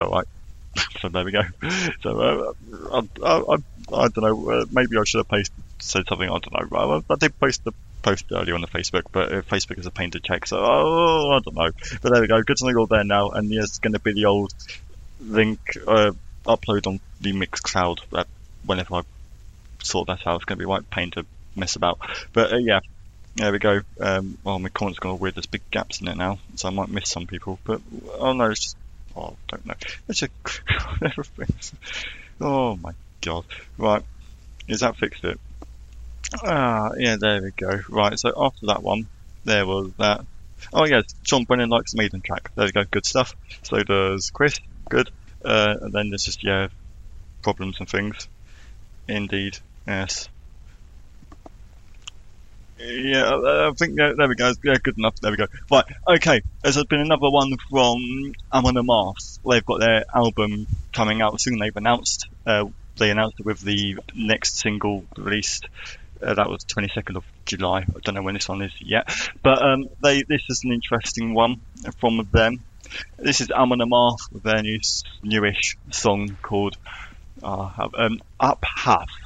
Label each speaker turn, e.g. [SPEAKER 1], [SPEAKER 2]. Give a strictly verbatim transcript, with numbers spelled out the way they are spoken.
[SPEAKER 1] Alright. So there we go. So uh, I, I, I, I don't know. Uh, maybe I should have posted said something. I don't know. Well, I did post the post earlier on the Facebook, but uh, Facebook is a pain to check. So oh, I don't know. But there we go. Good to know you're all there now. And yeah, it's going to be the old link uh, upload on the Mixcloud. Uh, whenever I sort that out, it's going to be quite a pain to mess about. But uh, yeah. There we go. Um, well, my comment's gone all weird. There's big gaps in it now, so I might miss some people. But oh no, it's just oh, I don't know. It's just everything's. Oh my god! Right, is that fixed it? Ah, yeah, there we go. Right, so after that one, there was that. Oh yeah, Sean Brennan likes the Maiden track. There we go, good stuff. So does Chris. Good. Uh, and then there's just yeah, problems and things. Indeed, yes. Yeah, uh, I think yeah, there we go. Yeah, good enough. There we go. Right, okay. There's been another one from Amon Amarth. They've got their album coming out soon. They've announced. Uh, they announced it with the next single released. Uh, that was twenty-second of July. I don't know when this one is yet, but um, they this is an interesting one from them. This is Amon Amarth with their new newish song called uh, um, Up Half.